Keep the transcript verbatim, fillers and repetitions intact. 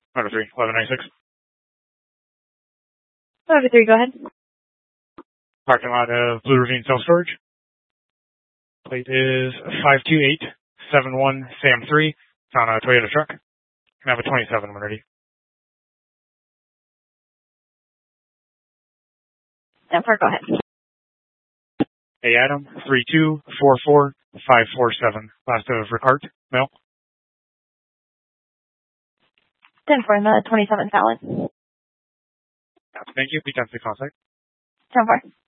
Number three, eleven ninety-six. Number three, go ahead. Parking lot of Blue Ravine Self-Storage. Plate is five two eight seven one Sam three. It's on a Toyota truck. Can I have a twenty-seven when ready. ten four, go ahead. Hey, Adam, three two four four five four seven. Last of Ricard, mail. ten four, the twenty-seven valid. Thank you. Be done to contact. ten four.